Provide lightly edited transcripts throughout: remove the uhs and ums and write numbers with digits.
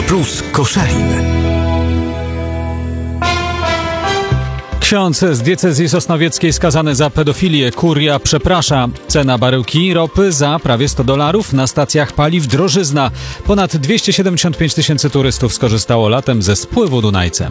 Plus Koszalin. Ksiądz z diecezji sosnowieckiej skazany za pedofilię. Kuria przeprasza. Cena baryłki ropy za prawie $100. Na stacjach paliw drożyzna. Ponad 275 tysięcy turystów skorzystało latem ze spływu Dunajcem.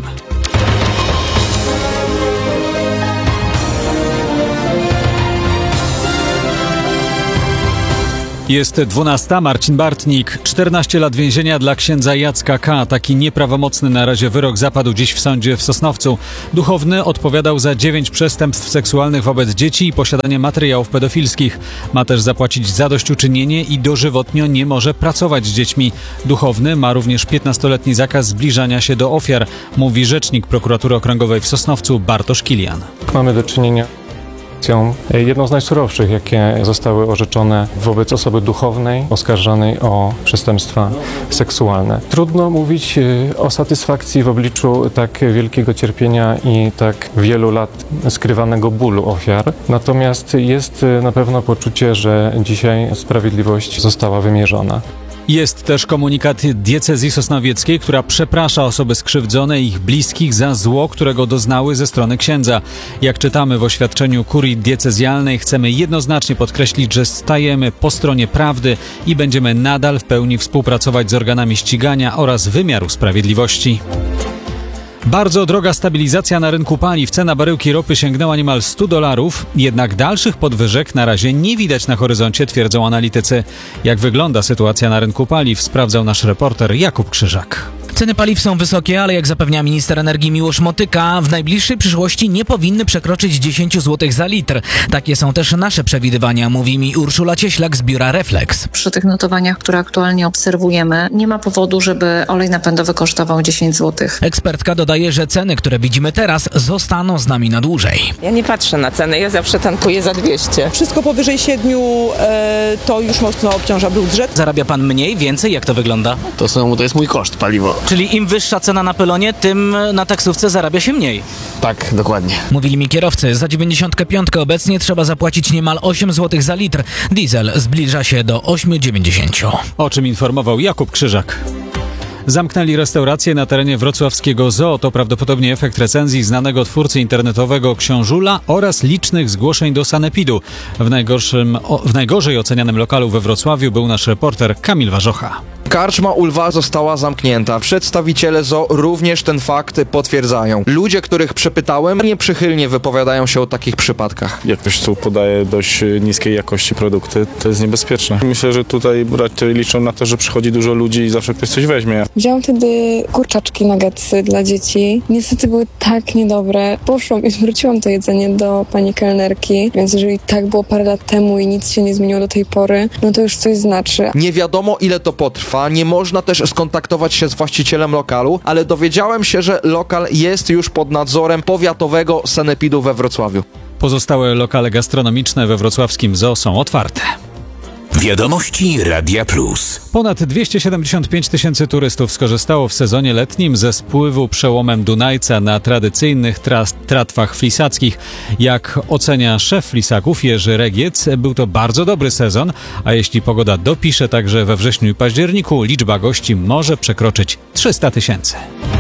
Jest 12. Marcin Bartnik. 14 lat więzienia dla księdza Jacka K. Taki nieprawomocny na razie wyrok zapadł dziś w sądzie w Sosnowcu. Duchowny odpowiadał za 9 przestępstw seksualnych wobec dzieci i posiadanie materiałów pedofilskich. Ma też zapłacić zadośćuczynienie i dożywotnio nie może pracować z dziećmi. Duchowny ma również 15-letni zakaz zbliżania się do ofiar, mówi rzecznik prokuratury okręgowej w Sosnowcu Bartosz Kilian. Mamy do czynienia jedną z najsurowszych, jakie zostały orzeczone wobec osoby duchownej oskarżanej o przestępstwa seksualne. Trudno mówić o satysfakcji w obliczu tak wielkiego cierpienia i tak wielu lat skrywanego bólu ofiar. Natomiast jest na pewno poczucie, że dzisiaj sprawiedliwość została wymierzona. Jest też komunikat diecezji sosnowieckiej, która przeprasza osoby skrzywdzone i ich bliskich za zło, którego doznały ze strony księdza. Jak czytamy w oświadczeniu kurii diecezjalnej, chcemy jednoznacznie podkreślić, że stajemy po stronie prawdy i będziemy nadal w pełni współpracować z organami ścigania oraz wymiaru sprawiedliwości. Bardzo droga stabilizacja na rynku paliw. Cena baryłki ropy sięgnęła niemal $100, jednak dalszych podwyżek na razie nie widać na horyzoncie, twierdzą analitycy. Jak wygląda sytuacja na rynku paliw, sprawdzał nasz reporter Jakub Krzyżak. Ceny paliw są wysokie, ale jak zapewnia minister energii Miłosz Motyka, w najbliższej przyszłości nie powinny przekroczyć 10 zł za litr. Takie są też nasze przewidywania, mówi mi Urszula Cieślak z biura Reflex. Przy tych notowaniach, które aktualnie obserwujemy, nie ma powodu, żeby olej napędowy kosztował 10 zł. Ekspertka dodaje, że ceny, które widzimy teraz, zostaną z nami na dłużej. Ja nie patrzę na ceny, ja zawsze tankuję za 200. Wszystko powyżej 7 to już mocno obciąża budżet. Zarabia pan mniej, więcej? Jak to wygląda? To jest mój koszt paliwo. Czyli im wyższa cena na pylonie, tym na taksówce zarabia się mniej. Tak, dokładnie. Mówili mi kierowcy, za 95 obecnie trzeba zapłacić niemal 8 zł za litr. Diesel zbliża się do 8,90. O czym informował Jakub Krzyżak. Zamknęli restaurację na terenie wrocławskiego zoo. To prawdopodobnie efekt recenzji znanego twórcy internetowego Książula oraz licznych zgłoszeń do sanepidu. W najgorzej ocenianym lokalu we Wrocławiu był nasz reporter Kamil Warzocha. Karczma u Lwa została zamknięta. Przedstawiciele zoo również ten fakt potwierdzają. Ludzie, których przepytałem, nieprzychylnie wypowiadają się o takich przypadkach. Jak ktoś tu podaje dość niskiej jakości produkty, to jest niebezpieczne. Myślę, że tutaj raczej liczą na to, że przychodzi dużo ludzi i zawsze ktoś coś weźmie. Wziąłam wtedy kurczaczki nuggetsy dla dzieci. Niestety były tak niedobre. Poszłam i zwróciłam to jedzenie do pani kelnerki, więc jeżeli tak było parę lat temu i nic się nie zmieniło do tej pory, no to już coś znaczy. Nie wiadomo, ile to potrwa. Nie można też skontaktować się z właścicielem lokalu, ale dowiedziałem się, że lokal jest już pod nadzorem powiatowego sanepidu we Wrocławiu. Pozostałe lokale gastronomiczne we wrocławskim zoo są otwarte. Wiadomości Radia Plus. Ponad 275 tysięcy turystów skorzystało w sezonie letnim ze spływu przełomem Dunajca na tradycyjnych tratwach flisackich. Jak ocenia szef flisaków Jerzy Regiec, był to bardzo dobry sezon, a jeśli pogoda dopisze także we wrześniu i październiku, liczba gości może przekroczyć 300 tysięcy.